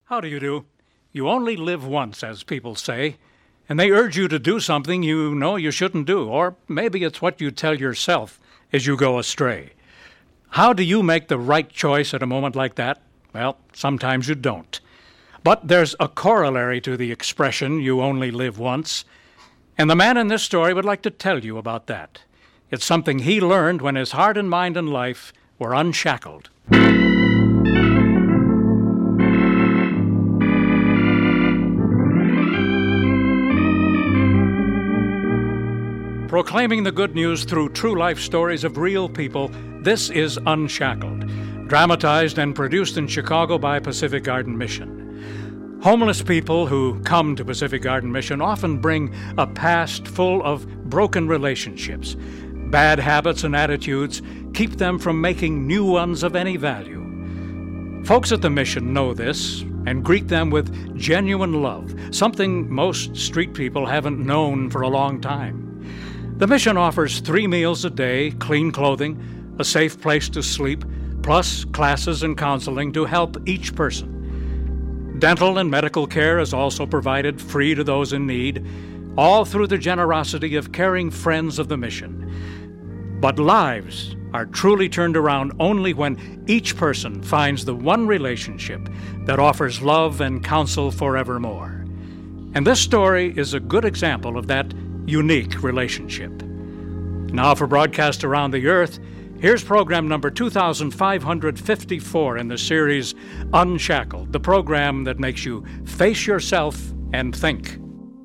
How do you do? You only live once, as people say, and they urge you to do something you know you shouldn't do, or maybe it's what you tell yourself as you go astray. How do you make the right choice at a moment like that? Well, sometimes you don't. But there's a corollary to the expression, you only live once, and the man in this story would like to tell you about that. It's something he learned when his heart and mind and life were unshackled. Proclaiming the good news through true life stories of real people, this is Unshackled, dramatized and produced in Chicago by Pacific Garden Mission. Homeless people who come to Pacific Garden Mission often bring a past full of broken relationships. Bad habits and attitudes keep them from making new ones of any value. Folks at the mission know this and greet them with genuine love, something most street people haven't known for a long time. The mission offers 3 meals a day, clean clothing, a safe place to sleep, plus classes and counseling to help each person. Dental and medical care is also provided free to those in need, all through the generosity of caring friends of the mission. But lives are truly turned around only when each person finds the one relationship that offers love and counsel forevermore. And this story is a good example of that unique relationship. Now for broadcast around the earth, here's program number 2554 in the series Unshackled, the program that makes you face yourself and think.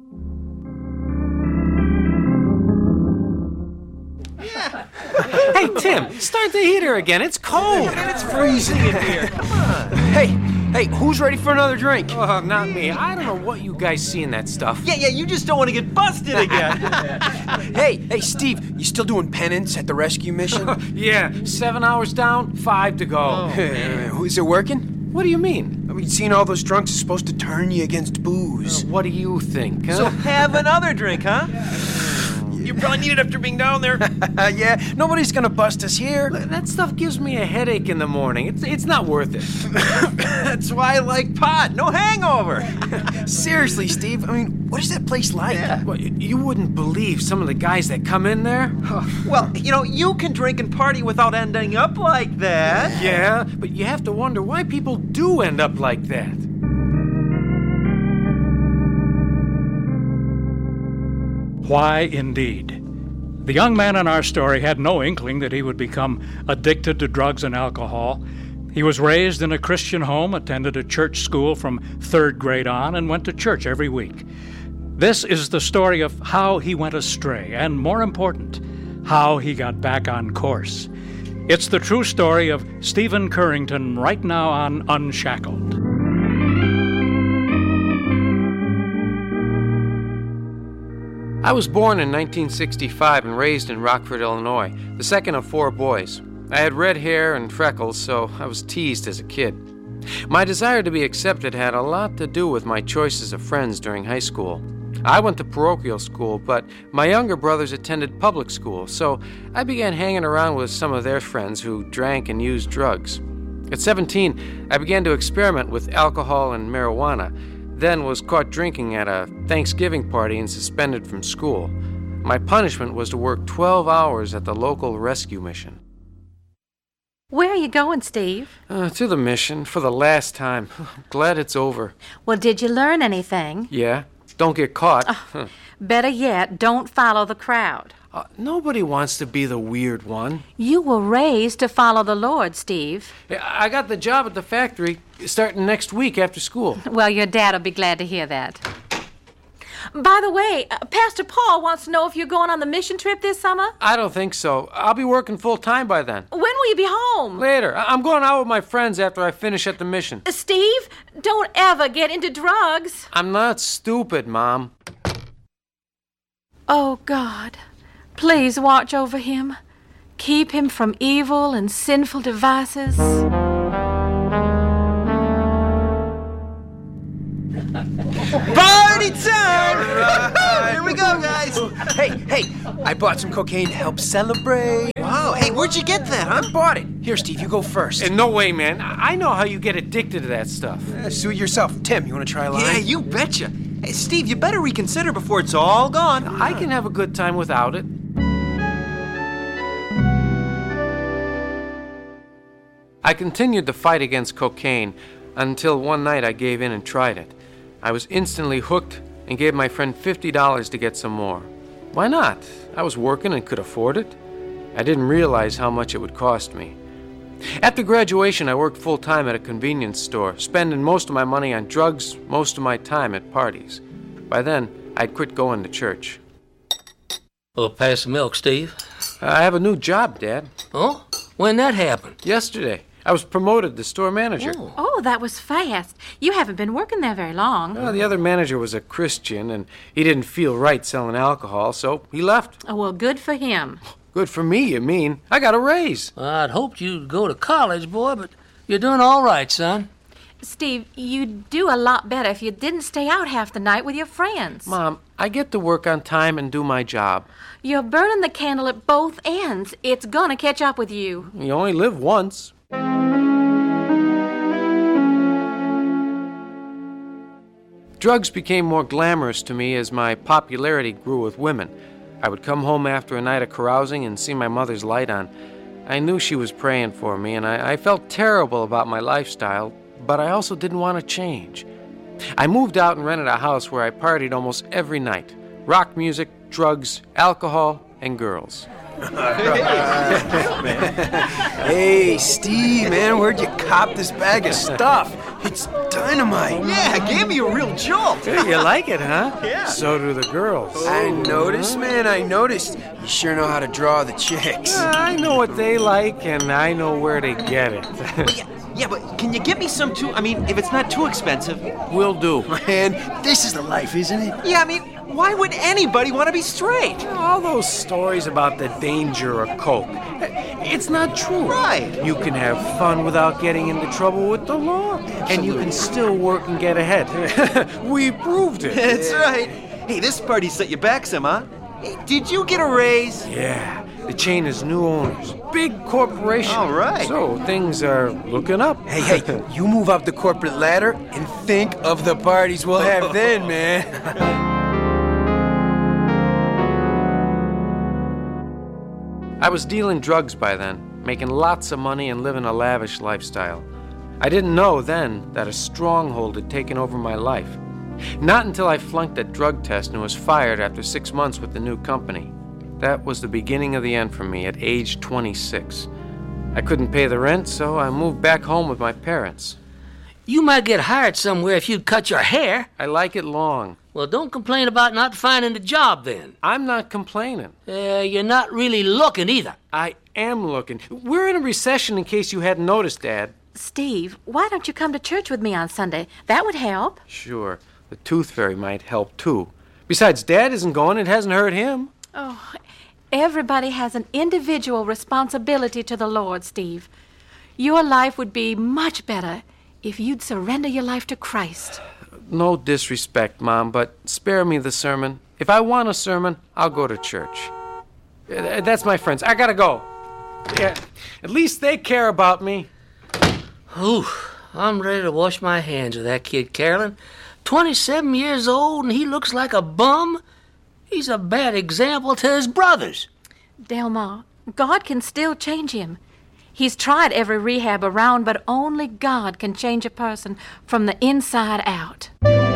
Hey, Tim, start the heater again. It's cold. And it's freezing in here. Come on. Hey, who's ready for another drink? Oh, not me. I don't know what you guys see in that stuff. Yeah, you just don't want to get busted again. Hey, Steve, you still doing penance at the rescue mission? Yeah, 7 hours down, 5 to go. Is it working? What do you mean? I mean, seeing all those drunks is supposed to turn you against booze. What do you think, huh? So have another drink, huh? You probably need it after being down there. Yeah, nobody's gonna bust us here. That stuff gives me a headache in the morning. It's not worth it. That's why I like pot. No hangover. Seriously, Steve, I mean, what is that place like? Yeah. Well, you wouldn't believe some of the guys that come in there. Well, you can drink and party without ending up like that. Yeah, but you have to wonder why people do end up like that. Why, indeed. The young man in our story had no inkling that he would become addicted to drugs and alcohol. He was raised in a Christian home, attended a church school from 3rd grade on, and went to church every week. This is the story of how he went astray, and more important, how he got back on course. It's the true story of Stephen Currington right now on Unshackled. I was born in 1965 and raised in Rockford, Illinois, the second of 4 boys. I had red hair and freckles, so I was teased as a kid. My desire to be accepted had a lot to do with my choices of friends during high school. I went to parochial school, but my younger brothers attended public school, so I began hanging around with some of their friends who drank and used drugs. At 17, I began to experiment with alcohol and marijuana, then was caught drinking at a Thanksgiving party and suspended from school. My punishment was to work 12 hours at the local rescue mission. Where are you going, Steve? To the mission, for the last time. Glad it's over. Well, did you learn anything? Yeah, don't get caught. Better yet, don't follow the crowd. Nobody wants to be the weird one. You were raised to follow the Lord, Steve. I got the job at the factory starting next week after school. Well, your dad'll be glad to hear that. By the way, Pastor Paul wants to know if you're going on the mission trip this summer. I don't think so. I'll be working full-time by then. When will you be home? Later. I'm going out with my friends after I finish at the mission. Steve, don't ever get into drugs. I'm not stupid, Mom. Oh, God, please watch over him. Keep him from evil and sinful devices. Party time! Here we go, guys. Hey, I bought some cocaine to help celebrate. Wow, Hey, where'd you get that, huh? I bought it. Here, Steve, you go first. And no way, man. I know how you get addicted to that stuff. Suit yourself. Tim, you want to try a line? Yeah, you betcha. Hey, Steve, you better reconsider before it's all gone. I can have a good time without it. I continued the fight against cocaine until one night I gave in and tried it. I was instantly hooked and gave my friend $50 to get some more. Why not? I was working and could afford it. I didn't realize how much it would cost me. After graduation, I worked full-time at a convenience store, spending most of my money on drugs, most of my time at parties. By then, I'd quit going to church. Well, pass the milk, Steve. I have a new job, Dad. Oh? When that happened? Yesterday. I was promoted to store manager. Oh, that was fast. You haven't been working there very long. Well, the other manager was a Christian, and he didn't feel right selling alcohol, so he left. Oh, well, good for him. Good for me, you mean? I got a raise. I'd hoped you'd go to college, boy, but you're doing all right, son. Steve, you'd do a lot better if you didn't stay out half the night with your friends. Mom, I get to work on time and do my job. You're burning the candle at both ends. It's gonna catch up with you. You only live once. Drugs became more glamorous to me as my popularity grew with women. I would come home after a night of carousing and see my mother's light on. I knew she was praying for me, and I felt terrible about my lifestyle, but I also didn't want to change. I moved out and rented a house where I partied almost every night. Rock music, drugs, alcohol, and girls. Hey, Steve, man, where'd you cop this bag of stuff? It's dynamite. Yeah, it gave me a real jolt. Hey, you like it, huh? Yeah. So do the girls. I noticed, man, I noticed. You sure know how to draw the chicks. I know what they like, and I know where to get it. Yeah, but can you get me some too? I mean, if it's not too expensive. Will do. Man, this is the life, isn't it? Yeah, I mean, why would anybody want to be straight? All those stories about the danger of coke. It's not true. Right. You can have fun without getting into trouble with the law. And you can still work and get ahead. We proved it. That's right. Hey, this party set you back some, huh? Hey, did you get a raise? Yeah. The chain has new owners. Big corporation. All right. So things are looking up. Hey, you move up the corporate ladder and think of the parties we'll have then, man. I was dealing drugs by then, making lots of money and living a lavish lifestyle. I didn't know then that a stronghold had taken over my life. Not until I flunked that drug test and was fired after 6 months with the new company. That was the beginning of the end for me at age 26. I couldn't pay the rent, so I moved back home with my parents. You might get hired somewhere if you'd cut your hair. I like it long. Well, don't complain about not finding a job then. I'm not complaining. You're not really looking either. I am looking. We're in a recession in case you hadn't noticed, Dad. Steve, why don't you come to church with me on Sunday? That would help. Sure. The tooth fairy might help, too. Besides, Dad isn't going. It hasn't hurt him. Oh, everybody has an individual responsibility to the Lord, Steve. Your life would be much better if you'd surrender your life to Christ. No disrespect, Mom, but spare me the sermon. If I want a sermon, I'll go to church. That's my friends. I gotta go. Yeah, at least they care about me. Ooh, I'm ready to wash my hands of that kid, Carolyn. 27 years old and he looks like a bum. He's a bad example to his brothers. Delmar, God can still change him. He's tried every rehab around, but only God can change a person from the inside out.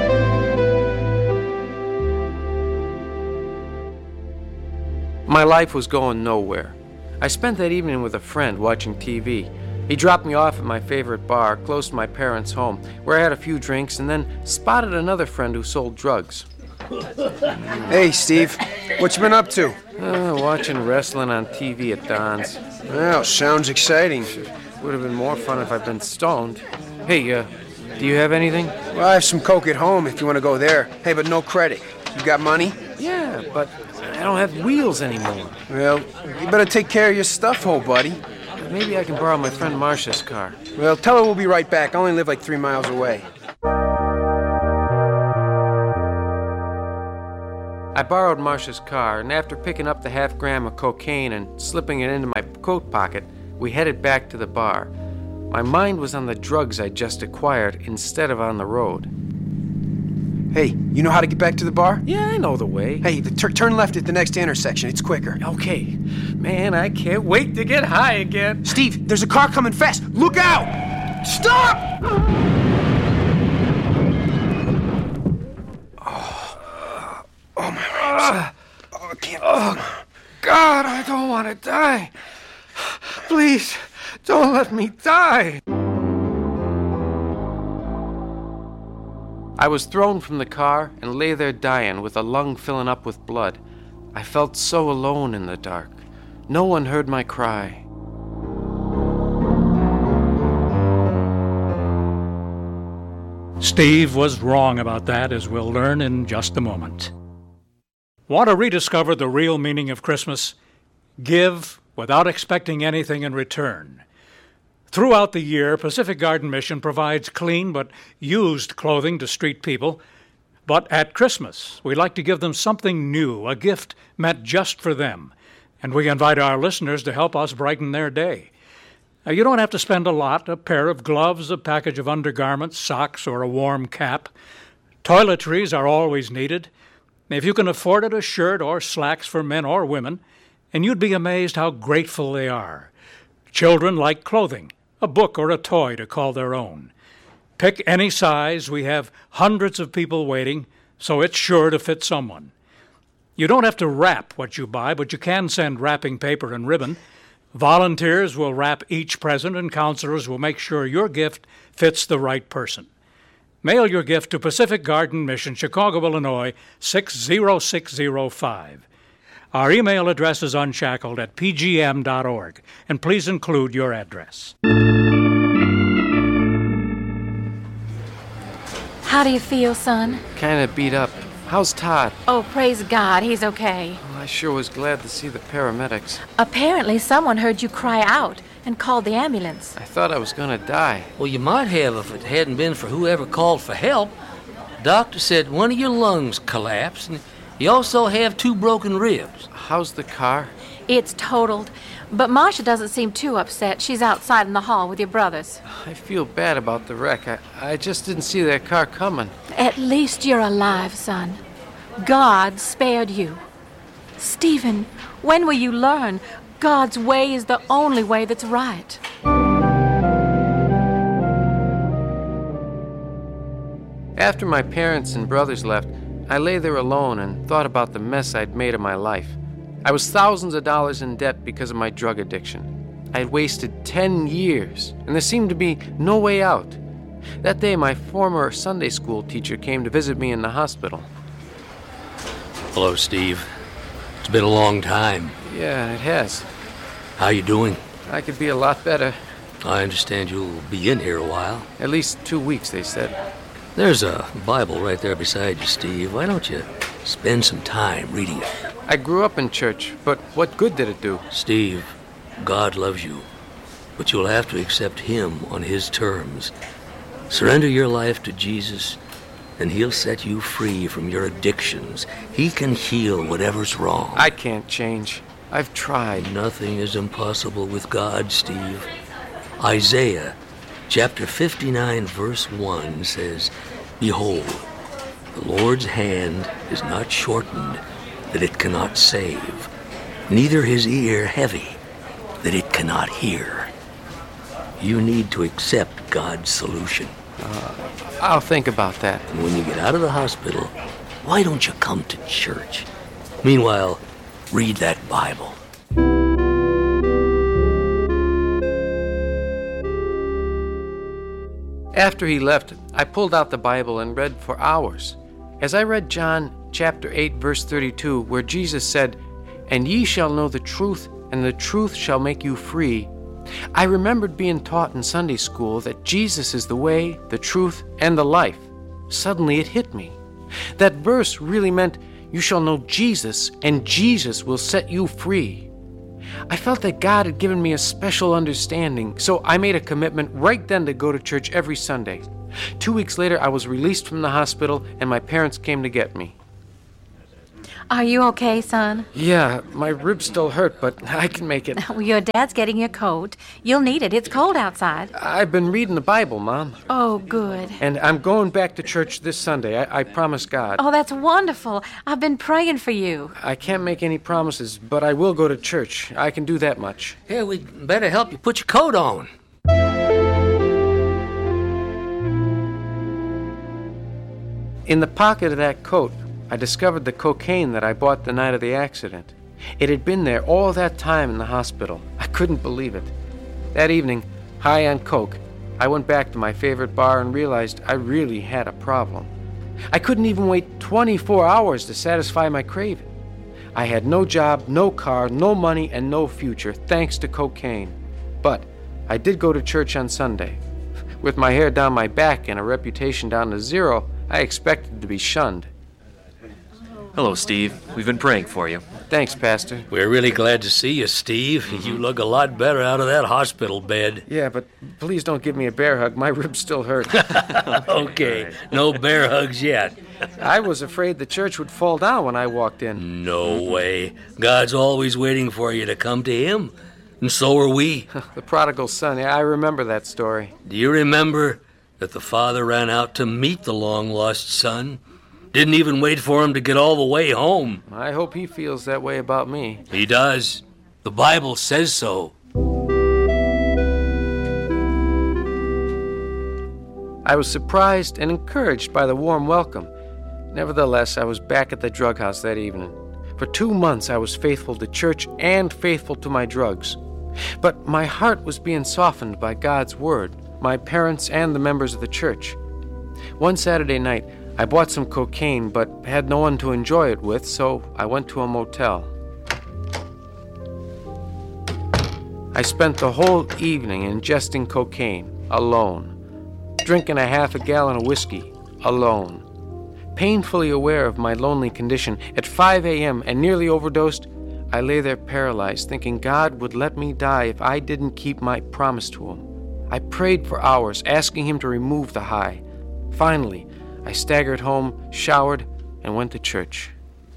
My life was going nowhere. I spent that evening with a friend watching TV. He dropped me off at my favorite bar, close to my parents' home, where I had a few drinks and then spotted another friend who sold drugs. Hey, Steve, what you been up to? Watching wrestling on TV at Don's. Well, sounds exciting. Would have been more fun if I'd been stoned. Hey, do you have anything? Well, I have some coke at home if you want to go there. Hey, but no credit. You got money? Yeah, but I don't have wheels anymore. Well, you better take care of your stuff, old buddy. Maybe I can borrow my friend Marcia's car. Well, tell her we'll be right back. I only live like 3 miles away. I borrowed Marcia's car, and after picking up the half-gram of cocaine and slipping it into my coat pocket, we headed back to the bar. My mind was on the drugs I'd just acquired instead of on the road. Hey, you know how to get back to the bar? Yeah, I know the way. Hey, turn left at the next intersection. It's quicker. Okay. Man, I can't wait to get high again. Steve, there's a car coming fast. Look out! Stop! Oh, my ribs. I can't. God, I don't want to die. Please, don't let me die. I was thrown from the car and lay there dying with a lung filling up with blood. I felt so alone in the dark. No one heard my cry. Steve was wrong about that, as we'll learn in just a moment. Want to rediscover the real meaning of Christmas? Give without expecting anything in return. Throughout the year, Pacific Garden Mission provides clean but used clothing to street people. But at Christmas, we like to give them something new, a gift meant just for them. And we invite our listeners to help us brighten their day. Now, you don't have to spend a lot: a pair of gloves, a package of undergarments, socks, or a warm cap. Toiletries are always needed. If you can afford it, a shirt or slacks for men or women, and you'd be amazed how grateful they are. Children like clothing, a book or a toy to call their own. Pick any size. We have hundreds of people waiting, so it's sure to fit someone. You don't have to wrap what you buy, but you can send wrapping paper and ribbon. Volunteers will wrap each present, and counselors will make sure your gift fits the right person. Mail your gift to Pacific Garden Mission, Chicago, Illinois, 60605. Our email address is unshackled@pgm.org, and please include your address. How do you feel, son? Kind of beat up. How's Todd? Oh, praise God, he's okay. I sure was glad to see the paramedics. Apparently, someone heard you cry out and called the ambulance. I thought I was gonna die. Well, you might have if it hadn't been for whoever called for help. Doctor said one of your lungs collapsed, and you also have 2 broken ribs. How's the car? It's totaled, but Marcia doesn't seem too upset. She's outside in the hall with your brothers. I feel bad about the wreck. I just didn't see that car coming. At least you're alive, son. God spared you. Stephen, when will you learn God's way is the only way that's right? After my parents and brothers left, I lay there alone and thought about the mess I'd made of my life. I was thousands of dollars in debt because of my drug addiction. I had wasted 10 years, and there seemed to be no way out. That day, my former Sunday school teacher came to visit me in the hospital. Hello, Steve. It's been a long time. Yeah, it has. How you doing? I could be a lot better. I understand you'll be in here a while. At least 2 weeks, they said. There's a Bible right there beside you, Steve. Why don't you spend some time reading it? I grew up in church, but what good did it do? Steve, God loves you, but you'll have to accept Him on His terms. Surrender your life to Jesus, and He'll set you free from your addictions. He can heal whatever's wrong. I can't change. I've tried. Nothing is impossible with God, Steve. Isaiah chapter 59, verse 1 says, "Behold, the Lord's hand is not shortened, that it cannot save, neither his ear heavy, that it cannot hear." You need to accept God's solution. I'll think about that. And when you get out of the hospital, why don't you come to church? Meanwhile, read that Bible. After he left, I pulled out the Bible and read for hours. As I read John chapter 8, verse 32, where Jesus said, "And ye shall know the truth, and the truth shall make you free," I remembered being taught in Sunday school that Jesus is the way, the truth, and the life. Suddenly it hit me. That verse really meant you shall know Jesus, and Jesus will set you free. I felt that God had given me a special understanding, so I made a commitment right then to go to church every Sunday. 2 weeks later, I was released from the hospital, and my parents came to get me. Are you okay, son? Yeah, my ribs still hurt, but I can make it. Well, your dad's getting your coat. You'll need it. It's cold outside. I've been reading the Bible, Mom. Oh, good. And I'm going back to church this Sunday. I promise God. Oh, that's wonderful. I've been praying for you. I can't make any promises, but I will go to church. I can do that much. Here, we better help you put your coat on. In the pocket of that coat, I discovered the cocaine that I bought the night of the accident. It had been there all that time in the hospital. I couldn't believe it. That evening, high on coke, I went back to my favorite bar and realized I really had a problem. I couldn't even wait 24 hours to satisfy my craving. I had no job, no car, no money, and no future, thanks to cocaine. But I did go to church on Sunday. With my hair down my back and a reputation down to zero, I expected to be shunned. Hello, Steve. We've been praying for you. Thanks, Pastor. We're really glad to see you, Steve. You look a lot better out of that hospital bed. Yeah, but please don't give me a bear hug. My ribs still hurt. Okay, no bear hugs yet. I was afraid the church would fall down when I walked in. No way. God's always waiting for you to come to Him. And so are we. The prodigal son, yeah, I remember that story. Do you remember that the father ran out to meet the long-lost son? Didn't even wait for him to get all the way home. I hope he feels that way about me. He does. The Bible says so. I was surprised and encouraged by the warm welcome. Nevertheless, I was back at the drug house that evening. For 2 months, I was faithful to church and faithful to my drugs. But my heart was being softened by God's word, my parents, and the members of the church. One Saturday night, I bought some cocaine, but had no one to enjoy it with, so I went to a motel. I spent the whole evening ingesting cocaine, alone, drinking a half a gallon of whiskey, alone. Painfully aware of my lonely condition, at 5 a.m. and nearly overdosed, I lay there paralyzed, thinking God would let me die if I didn't keep my promise to Him. I prayed for hours, asking Him to remove the high. Finally, I staggered home, showered, and went to church.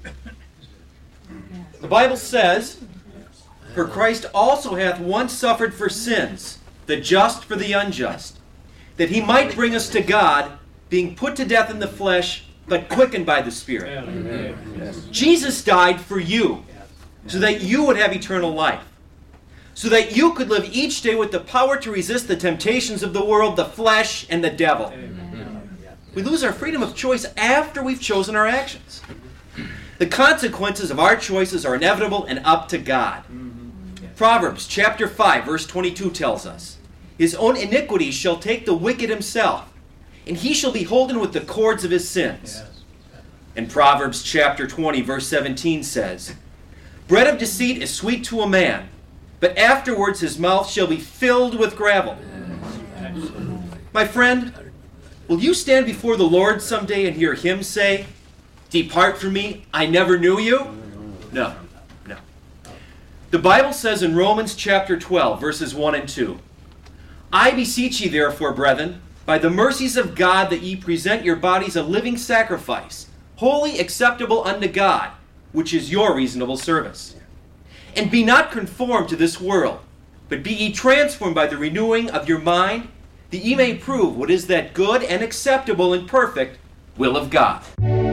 The Bible says, "For Christ also hath once suffered for sins, the just for the unjust, that He might bring us to God, being put to death in the flesh, but quickened by the Spirit." Yes. Jesus died for you, so that you would have eternal life, so that you could live each day with the power to resist the temptations of the world, the flesh, and the devil. Amen. We lose our freedom of choice after we've chosen our actions. The consequences of our choices are inevitable and up to God. Proverbs chapter 5, verse 22 tells us, "His own iniquity shall take the wicked himself, and he shall be holden with the cords of his sins." And Proverbs chapter 20, verse 17 says, "Bread of deceit is sweet to a man, but afterwards his mouth shall be filled with gravel." My friend, will you stand before the Lord someday and hear Him say, "Depart from me, I never knew you"? No. The Bible says in Romans chapter 12, verses 1 and 2, "I beseech ye therefore, brethren, by the mercies of God, that ye present your bodies a living sacrifice, wholly acceptable unto God, which is your reasonable service. And be not conformed to this world, but be ye transformed by the renewing of your mind, that ye may prove what is that good and acceptable and perfect will of God."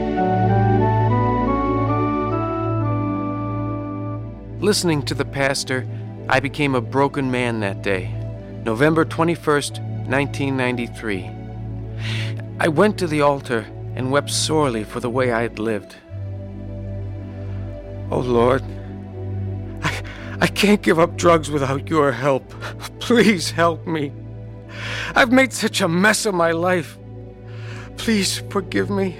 Listening to the pastor, I became a broken man that day, November 21st, 1993. I went to the altar and wept sorely for the way I had lived. Oh Lord, I can't give up drugs without your help. Please help me. I've made such a mess of my life. Please forgive me.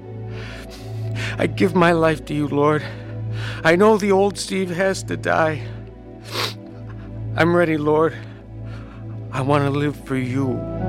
I give my life to you, Lord. I know the old Steve has to die. I'm ready, Lord. I want to live for you.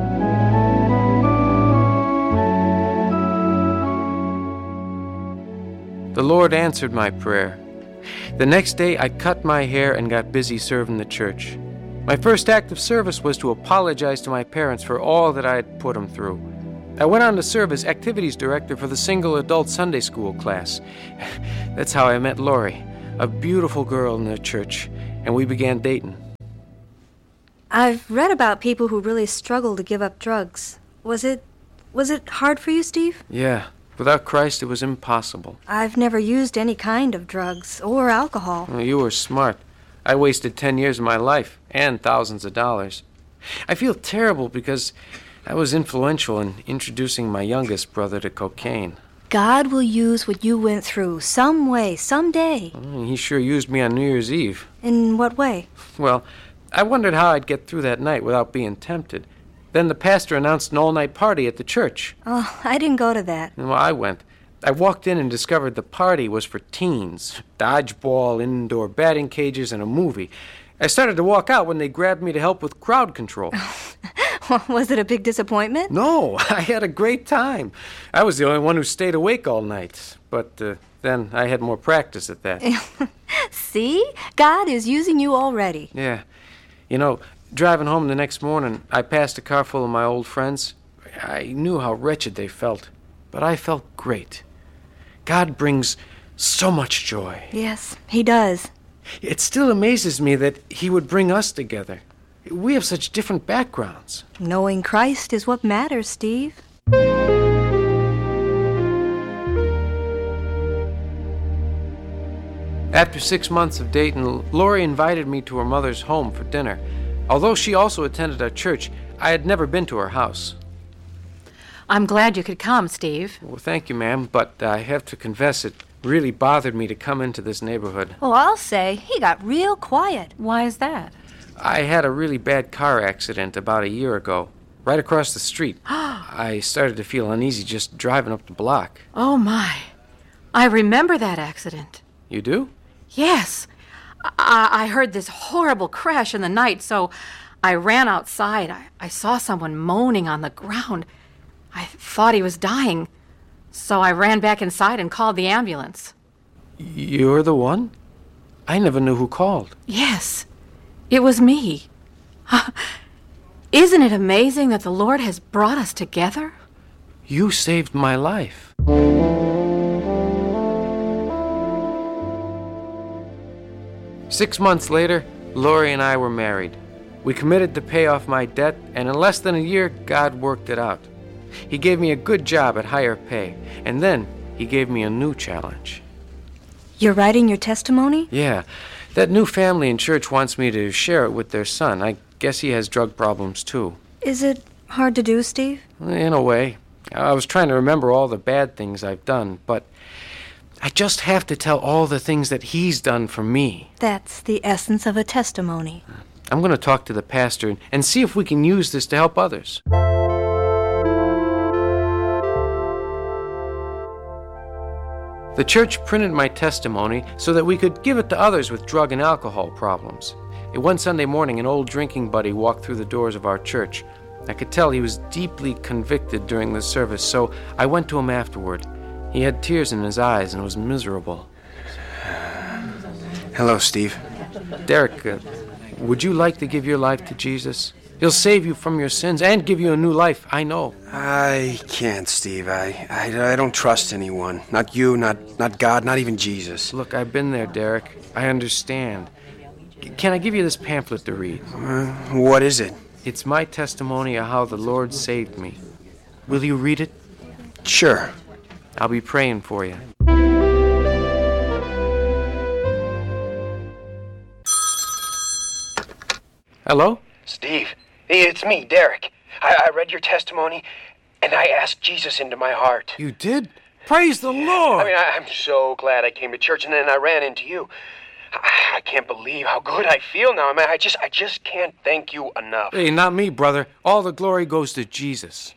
The Lord answered my prayer. The next day, I cut my hair and got busy serving the church. My first act of service was to apologize to my parents for all that I had put them through. I went on to serve as activities director for the single adult Sunday school class. That's how I met Lori, a beautiful girl in the church, and we began dating. I've read about people who really struggle to give up drugs. Was it hard for you, Steve? Yeah. Without Christ, it was impossible. I've never used any kind of drugs or alcohol. Well, you were smart. I wasted 10 years of my life and thousands of dollars. I feel terrible because I was influential in introducing my youngest brother to cocaine. God will use what you went through some way, someday. He sure used me on New Year's Eve. In what way? Well, I wondered how I'd get through that night without being tempted. Then the pastor announced an all-night party at the church. Oh, I didn't go to that. Well, I went. I walked in and discovered the party was for teens. Dodgeball, indoor batting cages, and a movie. I started to walk out when they grabbed me to help with crowd control. Was it a big disappointment? No, I had a great time. I was the only one who stayed awake all night. But then I had more practice at that. See? God is using you already. Yeah. You know, driving home the next morning, I passed a car full of my old friends. I knew how wretched they felt, but I felt great. God brings so much joy. Yes, he does. It still amazes me that he would bring us together. We have such different backgrounds. Knowing Christ is what matters, Steve. After 6 months of dating, Lori invited me to her mother's home for dinner. Although she also attended our church, I had never been to her house. I'm glad you could come, Steve. Well, thank you, ma'am, but I have to confess it really bothered me to come into this neighborhood. Well, I'll say he got real quiet. Why is that? I had a really bad car accident about a year ago, right across the street. I started to feel uneasy just driving up the block. Oh, my. I remember that accident. You do? Yes. I heard this horrible crash in the night, so I ran outside. I saw someone moaning on the ground. I thought he was dying, so I ran back inside and called the ambulance. You're the one? I never knew who called. Yes, it was me. Isn't it amazing that the Lord has brought us together? You saved my life. Six months later, Lori and I were married. We committed to pay off my debt, and in less than a year, God worked it out. He gave me a good job at higher pay, and then he gave me a new challenge. You're writing your testimony? Yeah. That new family in church wants me to share it with their son. I guess he has drug problems, too. Is it hard to do, Steve? In a way. I was trying to remember all the bad things I've done, but I just have to tell all the things that he's done for me. That's the essence of a testimony. I'm going to talk to the pastor and see if we can use this to help others. The church printed my testimony so that we could give it to others with drug and alcohol problems. One Sunday morning, an old drinking buddy walked through the doors of our church. I could tell he was deeply convicted during the service, so I went to him afterward. He had tears in his eyes and was miserable. Hello, Steve. Derek, would you like to give your life to Jesus? He'll save you from your sins and give you a new life, I know. I can't, Steve. I don't trust anyone. Not you, not God, not even Jesus. Look, I've been there, Derek. I understand. Can I give you this pamphlet to read? What is it? It's my testimony of how the Lord saved me. Will you read it? Sure. I'll be praying for you. Hello? Steve, it's me, Derek. I read your testimony, and I asked Jesus into my heart. You did? Praise the Lord! I mean, I'm so glad I came to church, and then I ran into you. I can't believe how good I feel now. I mean, I just can't thank you enough. Hey, not me, brother. All the glory goes to Jesus.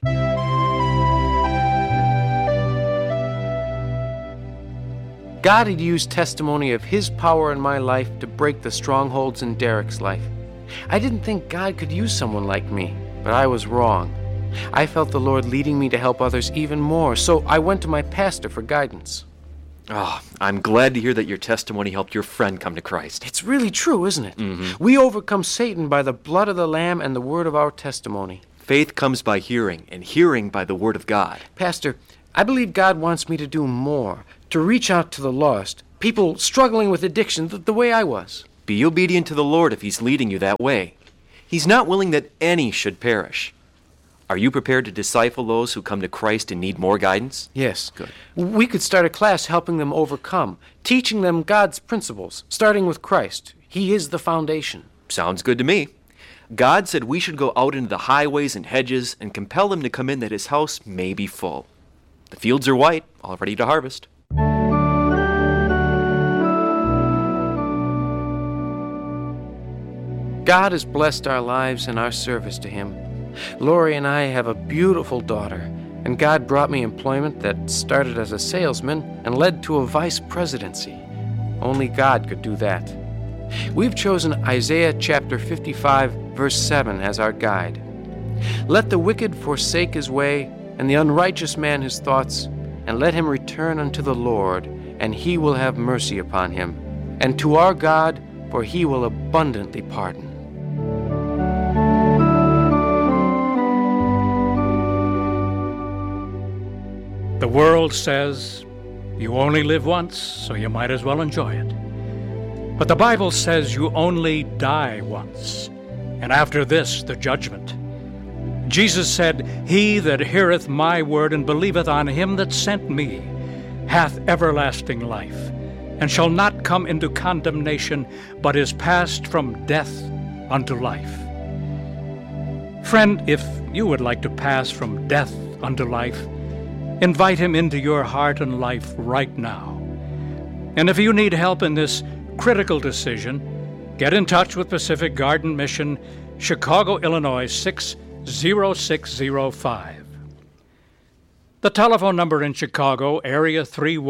God had used testimony of his power in my life to break the strongholds in Derek's life. I didn't think God could use someone like me, but I was wrong. I felt the Lord leading me to help others even more, so I went to my pastor for guidance. Oh, I'm glad to hear that your testimony helped your friend come to Christ. It's really true, isn't it? Mm-hmm. We overcome Satan by the blood of the Lamb and the word of our testimony. Faith comes by hearing, and hearing by the Word of God. Pastor, I believe God wants me to do more, to reach out to the lost, people struggling with addiction the way I was. Be obedient to the Lord if He's leading you that way. He's not willing that any should perish. Are you prepared to disciple those who come to Christ and need more guidance? Yes. Good. We could start a class helping them overcome, teaching them God's principles, starting with Christ. He is the foundation. Sounds good to me. God said we should go out into the highways and hedges and compel them to come in that His house may be full. The fields are white, all ready to harvest. God has blessed our lives and our service to Him. Lori and I have a beautiful daughter, and God brought me employment that started as a salesman and led to a vice presidency. Only God could do that. We've chosen Isaiah chapter 55, verse 7 as our guide. Let the wicked forsake his way, and the unrighteous man his thoughts, and let him return unto the Lord, and He will have mercy upon him, and to our God, for He will abundantly pardon. The world says you only live once, so you might as well enjoy it. But the Bible says you only die once, and after this the judgment. Jesus said, He that heareth my word and believeth on Him that sent me hath everlasting life, and shall not come into condemnation, but is passed from death unto life. Friend, if you would like to pass from death unto life, invite Him into your heart and life right now. And if you need help in this critical decision, get in touch with Pacific Garden Mission, Chicago, Illinois 60605. The telephone number in Chicago, area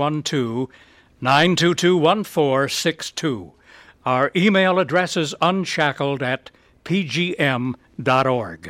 312-922-1462. Our email address is unshackled@pgm.org.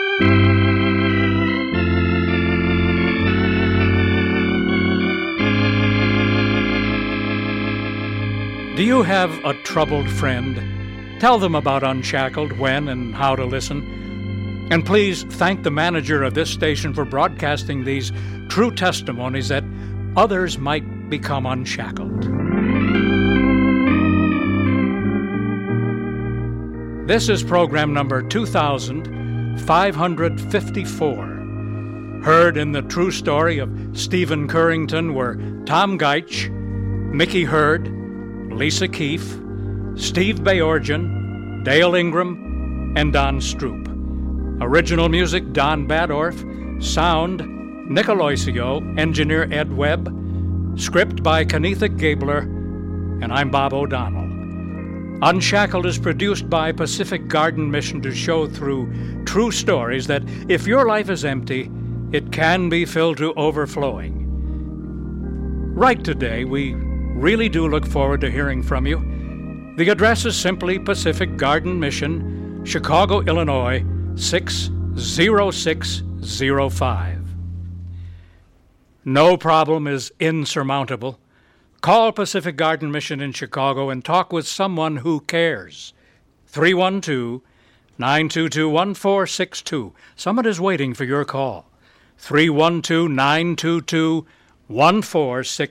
Do you have a troubled friend? Tell them about Unshackled, when and how to listen. And please thank the manager of this station for broadcasting these true testimonies that others might become unshackled. This is program number 2554. Heard in the true story of Stephen Currington were Tom Geitch, Mickey Hurd, Lisa Keefe, Steve Bayorgian, Dale Ingram, and Don Stroop. Original music, Don Badorf. Sound, Nick Aloisio. Engineer, Ed Webb. Script by Kenetha Gabler. And I'm Bob O'Donnell. Unshackled is produced by Pacific Garden Mission to show through true stories that if your life is empty, it can be filled to overflowing. Write today. We really do look forward to hearing from you. The address is simply Pacific Garden Mission, Chicago, Illinois 60605. No problem is insurmountable. Call Pacific Garden Mission in Chicago and talk with someone who cares. 312-922-1462. Someone is waiting for your call. 312-922-1462.